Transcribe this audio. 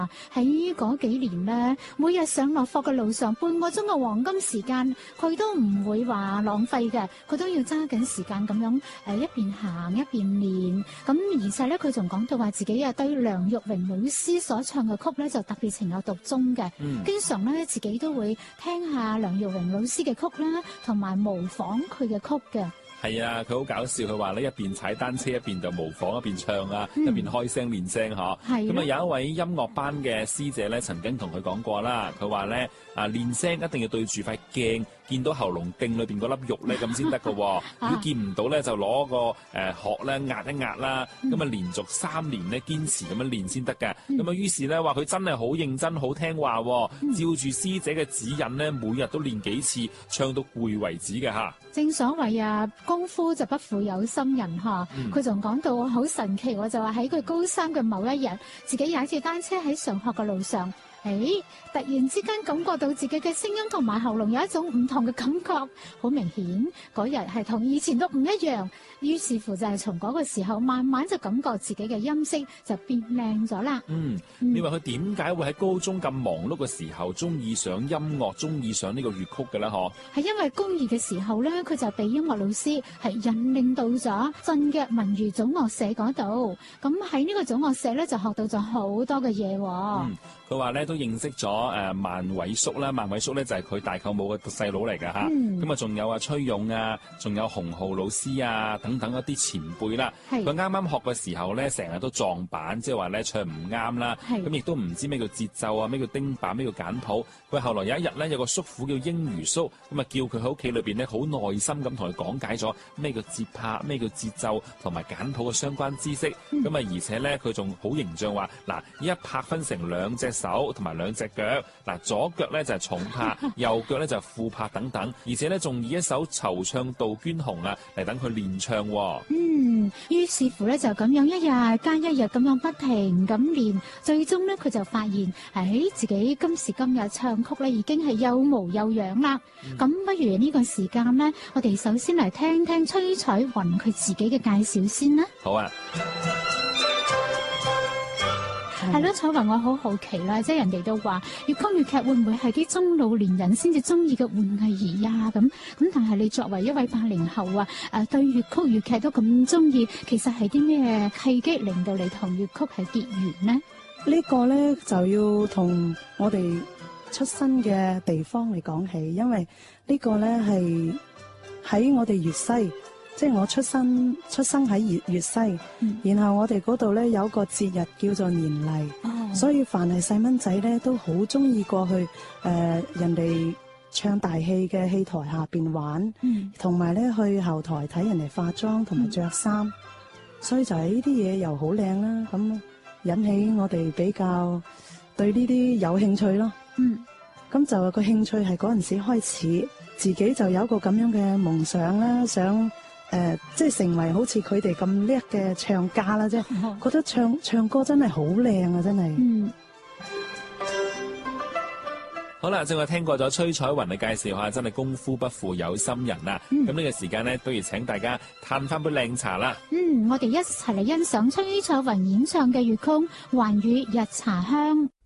喺嗰幾年咧，每日上落課嘅路上半個鐘嘅黃金時間，佢都唔會話浪費嘅，佢都要揸緊時間咁樣一邊行一邊練。咁而且咧，佢仲講到話自己對梁玉榮老師所唱嘅曲咧就特別情有獨鍾嘅，經常咧自己都會聽下梁玉榮老師嘅曲啦，同埋模仿佢嘅曲嘅。 係啊，佢好搞笑，佢話咧一邊踩單車一邊就模仿，一邊唱啊，一邊開聲練聲嗬。咁啊有一位音樂班嘅師姐咧，曾經同佢講過啦，佢話咧練聲一定要對住塊鏡，見到喉嚨徑裏邊嗰粒肉咧咁先得㗎。如果見唔到咧，就攞個殼咧壓一壓啦。咁啊連續3年咧堅持咁樣練先得嘅。咁啊於是咧話佢真係好認真好聽話，照住師姐嘅指引咧，每日都練幾次，唱到攰為止嘅嚇。 正所謂功夫就不負有心人嚇，佢仲講到好神奇，我就話喺佢高3嘅某一日，自己踩住單車喺上學嘅路上，突然之間感覺到自己嘅聲音同埋喉嚨有一種唔同嘅感覺，好明顯嗰日係同以前都唔一樣。於是乎就係從嗰個時候，慢慢就感覺自己嘅音色就變靚咗啦。 你話佢點解會喺高中咁忙碌嘅時候，中意上音樂，中意上呢個粵曲嘅咧？嗬，係因為高2嘅時候咧，佢就被音樂老師係引領到咗鎮嘅文娛總樂社嗰度。咁喺呢個總樂社咧，就學到咗好多嘅嘢。 佢話咧都認識咗萬偉叔啦，萬偉叔咧就係佢大舅母嘅細佬嚟㗎嚇。咁啊仲有崔勇啊，仲有洪浩老師啊等等一啲前輩啦。佢啱啱學嘅時候咧，成日都撞板，即係話咧唱唔啱啦。咁亦都唔知咩叫節奏啊，咩叫丁板，咩叫簡譜。佢後來有一日咧，有個叔父叫英如叔，咁啊叫佢喺屋企裏邊咧好耐心咁同佢講解咗咩叫節拍，咩叫節奏同埋簡譜嘅相關知識。咁啊而且咧佢仲好形象話嗱，一拍分成2隻手同埋2隻腳，嗱左腳咧就係重拍，右腳咧就係副拍等等，而且咧仲以一首惆悵杜鵑紅啊嚟等佢練唱。 於是乎咧就咁樣一日加一日咁樣不停咁練，最終咧佢就發現自己今時今日唱曲咧已經係有模有樣啦。咁不如呢個時間咧，我哋首先嚟聽聽崔彩雲佢自己嘅介紹先啦。 好啊。 係咯，彩雲，我好好奇啦，即係人哋都話粵曲粵劇會唔會係啲中老年人先至中意嘅玩藝兒呀？咁但係你作為一位80後對粵曲粵劇都咁中意，其實係啲咩契機令到你同粵曲係結緣呢？ 呢個咧就要同我哋出身嘅地方嚟講起，因為呢個咧係喺我哋粵西。即係我出生喺粵西，然後我哋嗰度咧有個節日叫做年例，所以凡係細蚊仔咧都好中意過去人哋唱大戲嘅戲台下邊玩，同埋咧去後台睇人哋化妝同埋着衫，所以就係呢啲嘢又好靚啦，咁引起我哋比較對呢啲有興趣咯。咁就個興趣係嗰陣時開始，自己就有一個咁樣嘅夢想啦，想即係成為好似佢哋咁叻嘅唱家啦啫，覺得唱歌真係好靚啊，真係。 好啦，正話聽過咗崔彩雲嘅介紹下，真係功夫不負有心人啊！咁呢個時間呢，都要請大家嘆翻杯靚茶啦。 我哋一齊嚟欣賞崔彩雲演唱嘅粵曲《寰宇日茶香》。